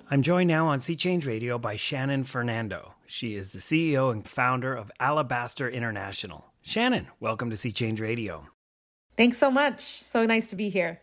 I'm joined now on Sea Change Radio by Shannon Fernando. She is the CEO and founder of Alabaster International. Shannon, welcome to Sea Change Radio. Thanks so much. So nice to be here.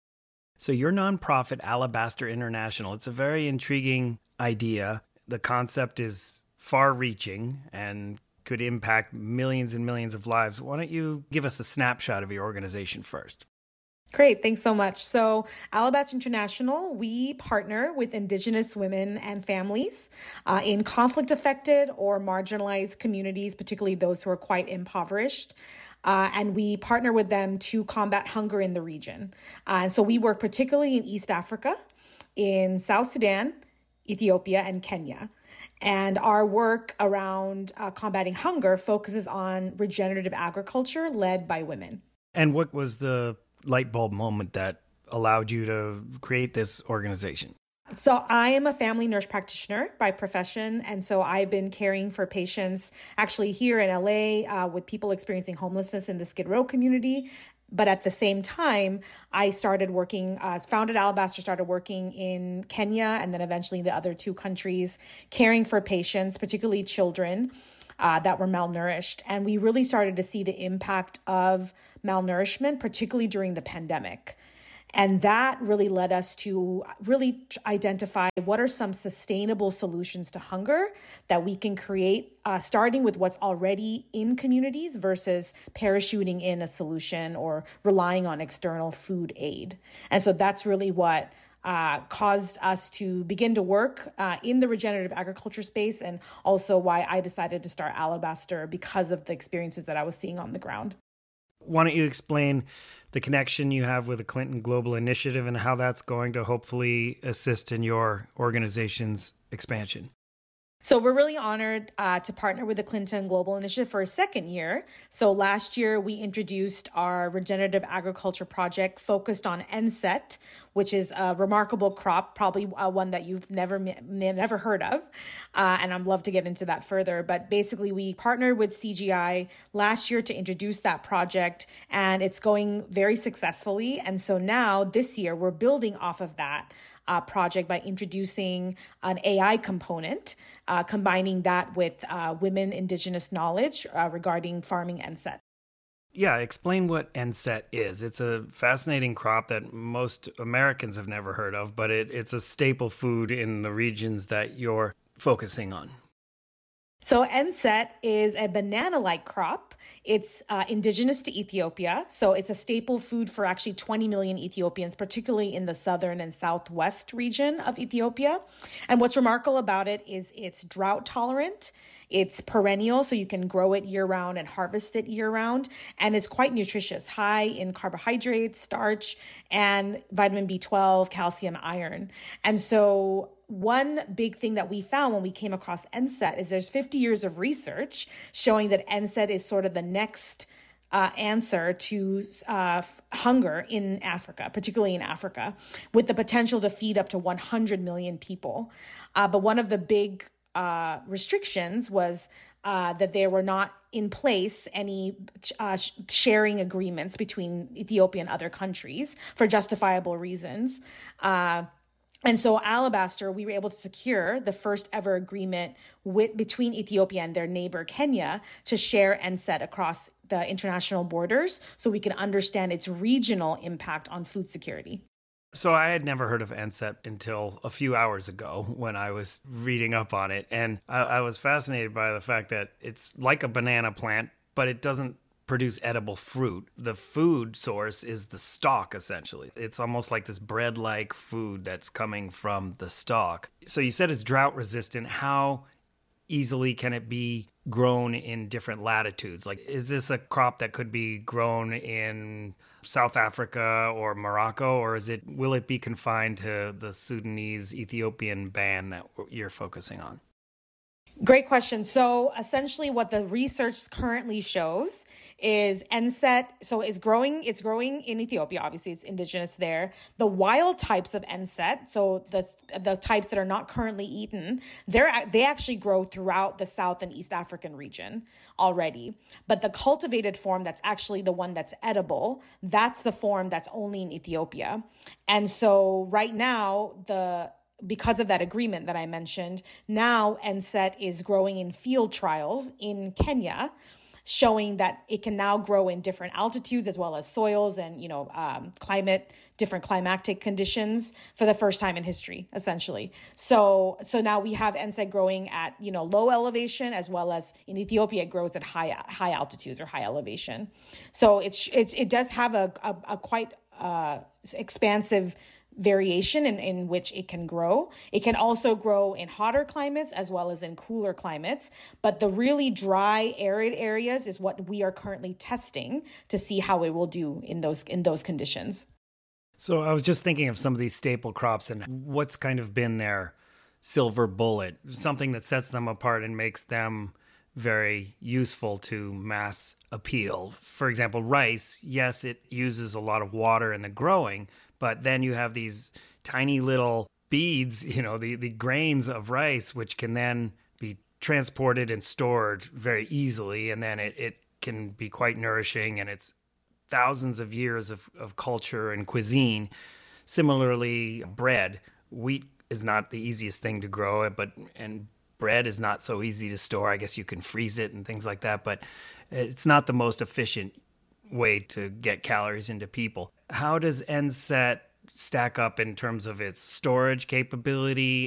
So your nonprofit, Alabaster International, it's a very intriguing idea. The concept is far-reaching and could impact millions and millions of lives. Why don't you give us a snapshot of your organization first? Great. Thanks so much. So Alabaster International, we partner with Indigenous women and families in conflict-affected or marginalized communities, particularly those who are quite impoverished. And we partner with them to combat hunger in the region. And so we work particularly in East Africa, in South Sudan, Ethiopia, and Kenya. And our work around combating hunger focuses on regenerative agriculture led by women. And what was the light bulb moment that allowed you to create this organization? So I am a family nurse practitioner by profession. And so I've been caring for patients actually here in LA with people experiencing homelessness in the Skid Row community. But at the same time, I started working, founded Alabaster, started working in Kenya and then eventually the other two countries, caring for patients, particularly children that were malnourished. And we really started to see the impact of malnourishment, particularly during the pandemic. And that really led us to really identify what are some sustainable solutions to hunger that we can create, starting with what's already in communities versus parachuting in a solution or relying on external food aid. And so that's really what caused us to begin to work in the regenerative agriculture space, and also why I decided to start Alabaster because of the experiences that I was seeing on the ground. Why don't you explain the connection you have with the Clinton Global Initiative and how that's going to hopefully assist in your organization's expansion? So we're really honored to partner with the Clinton Global Initiative for a second year. So last year, we introduced our regenerative agriculture project focused on NSET, which is a remarkable crop, probably one that you've never heard of. And I'd love to get into that further. But basically, we partnered with CGI last year to introduce that project, and it's going very successfully. And so now this year, we're building off of that project by introducing an AI component, combining that with women Indigenous knowledge regarding farming NSET. Yeah, explain what NSET is. It's a fascinating crop that most Americans have never heard of, but it's a staple food in the regions that you're focusing on. So NSET is a banana-like crop. It's indigenous to Ethiopia. So it's a staple food for actually 20 million Ethiopians, particularly in the southern and southwest region of Ethiopia. And what's remarkable about it is it's drought tolerant. It's perennial, so you can grow it year-round and harvest it year-round. And it's quite nutritious, high in carbohydrates, starch, and vitamin B12, calcium, iron. And so one big thing that we found when we came across NSET is there's 50 years of research showing that NSET is sort of the next answer to hunger in Africa, particularly in Africa, with the potential to feed up to 100 million people. But one of the big restrictions was that there were not in place any sharing agreements between Ethiopia and other countries for justifiable reasons. And so Alabaster, we were able to secure the first ever agreement between Ethiopia and their neighbor Kenya to share NSET across the international borders so we can understand its regional impact on food security. So I had never heard of NSET until a few hours ago when I was reading up on it. And I was fascinated by the fact that it's like a banana plant, but it doesn't produce edible fruit. The food source is the stalk, essentially. It's almost like this bread-like food that's coming from the stalk. So you said it's drought resistant. How easily can it be grown in different latitudes? Like, is this a crop that could be grown in South Africa or Morocco, or will it be confined to the Sudanese, Ethiopian band that you're focusing on? Great question. So essentially what the research currently shows is NSET, so it's growing in Ethiopia, obviously it's indigenous there. The wild types of NSET, so the types that are not currently eaten, they actually grow throughout the South and East African region already. But the cultivated form, that's actually the one that's edible, that's the form that's only in Ethiopia. And so right now, the because of that agreement that I mentioned, now NSET is growing in field trials in Kenya, showing that it can now grow in different altitudes as well as soils and, climate, different climatic conditions for the first time in history, essentially. So now we have NSET growing at, low elevation, as well as in Ethiopia, it grows at high altitudes or high elevation. So it does have a quite expansive variation in which it can grow. It can also grow in hotter climates as well as in cooler climates. But the really dry, arid areas is what we are currently testing to see how it will do in those conditions. So I was just thinking of some of these staple crops and what's kind of been their silver bullet, something that sets them apart and makes them very useful to mass appeal. For example, rice, yes, it uses a lot of water in the growing, but then you have these tiny little beads, the grains of rice, which can then be transported and stored very easily. And then it can be quite nourishing, and it's thousands of years of culture and cuisine. Similarly, bread. Wheat is not the easiest thing to grow, and bread is not so easy to store. I guess you can freeze it and things like that, but it's not the most efficient way to get calories into people. How does NSET stack up in terms of its storage capability